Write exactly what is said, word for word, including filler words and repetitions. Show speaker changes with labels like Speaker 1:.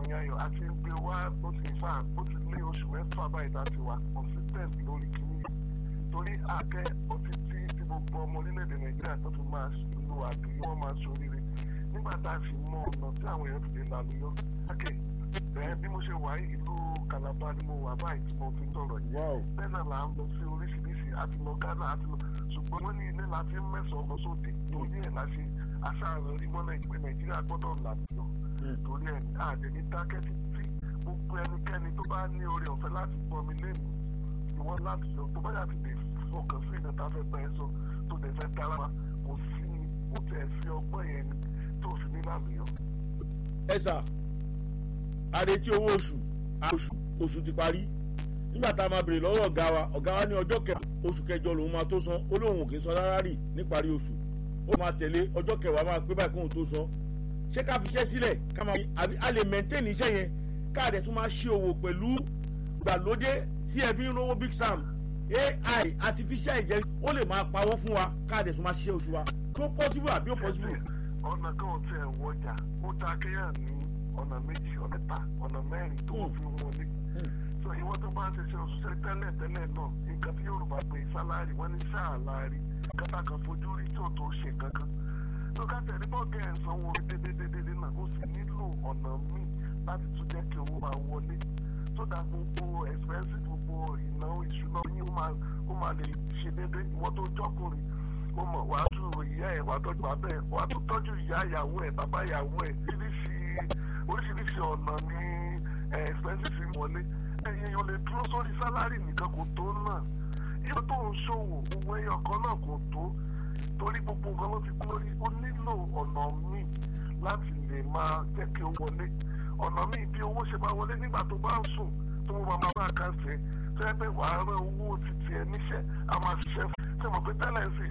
Speaker 1: ìròyìn ayọ̀ àti gbé wá ó ti fà ó ti lé oṣù mẹ́fà báyìí láti wà consistent lórí kìíní torí àkẹ́ ọtí tí tí gbogbo ọmọ orílẹ̀-èdè nàìjíríà tó fi máa lo àdúgbò wọn máa ṣoríire nígbà tá a fi mọ ọ̀nà tí àwọn èèyàn fi lè lálùyọ. àkẹ́ bẹ́ẹ̀ bí mo ṣe wà ìlú Calabar ni mo wà báyìí tí mo fi ń sọ̀rọ̀ yìí bẹ́ẹ̀ náà là ń lọ sí oríṣiríṣi àti lọ Ghana àti lọ ṣùgbọ́n wọ́n ní ilé la fi ń mẹ́sàn-án lọ sóde torí ẹ̀ la ṣe aṣáájú rí mọ́ nàìjíríà gbọ́dọ̀ làlùyọ torí ẹ̀ àdé ní dákẹ́tì tí gbogbo ẹnikẹ́ni tó bá ní oore ọ̀fẹ́ láti gbọ́ mi lẹ́nu ìwọ́n láti lọ tó bá yà ti lè fọkàn sí ìgbà tá a fẹ́ bá ẹ sọ tó dẹ̀ fẹ́ dára wa kò sí ni ó tẹ̀ sí ọgbọ́n yẹn ni tó fi ní làlùyọ.
Speaker 2: ẹ sà àrètí owó oṣù oṣù oṣù ti parí nígbà tá a máa béèrè lọ́wọ́ ọ̀gá wa ọ̀gá wa ní ọjọ́ kẹwàá oṣù kẹjọ lòun máa tó san ó lóun kì í san rárá rì níparí oṣù ó máa tẹ̀lé ọjọ́ kẹwàá máa pé báyìí kóun tó san ṣé ká fi iṣẹ́ sílẹ̀ ká máa àbí a lè maintain iṣẹ́ yẹn káàdẹ̀ tún máa ṣe òwò pẹ̀lú gbàlódé tí ẹ fi ń rówó Big Sam A I artificial intelligence ó lè máa pawọ́ fún wa káàdẹ̀ tún máa ṣiṣẹ́ oṣù wa tó possible àbí ó possible.
Speaker 1: ọ̀nà kan ò tẹ̀ wọjà ó ta kéèyàn ní ọ̀nà méjì ọ̀nà ta ọ̀nà mẹ́rin tó fi wọlé so ìwọ́n tó bá ń ṣiṣẹ́ òṣìṣẹ́ tẹ́lẹ̀ tẹ́lẹ̀ náà nǹkan tí Yorùbá pè sálárì wọ́n ní sáàlárì kátà kan fojú rí tí ò tó ṣe kankan tó ká tẹ̀lé bọ́ọ̀gì ẹ̀ ń sanwó dédédédé náà ó sì nílò ọ̀nà míì láti tún jẹ́ kí owó máa wọlé tó dá gbogbo expenses gbogbo ìnáwó ìṣúná yín ó máa lè ṣe dédé ìwọ́n tó jọ́kùnrin ó mọ̀ wàá tún ìyá ẹ̀ wàá tọ́jú bàbá ẹ̀ wàá tún tọ́jú ìyá ìyàwó ẹ̀ bàbá ìyàwó ẹ̀ oríṣiríṣi ọ̀nà ní expenses wọlé ẹ̀yin yóò lè dúró sórí sálárì nìkan kò tó náà iye tó ń ṣòwò owó ẹyọ kan náà kò tó torí gbogbo nǹkan ló ti kú lórí ó nílò ọ̀nà míì láti lè máa jẹ́ kí ó wọlé ọ̀nà míì bí owó ṣe máa wọlé nígbà tó bá ń sùn tó máa máa bá a kàn sí ẹ fẹ́ pé wàá rán owó títí ẹ níṣẹ́ a máa ṣiṣẹ́ fún ẹ ṣe mọ̀ pé tẹ́lẹ̀ ń sè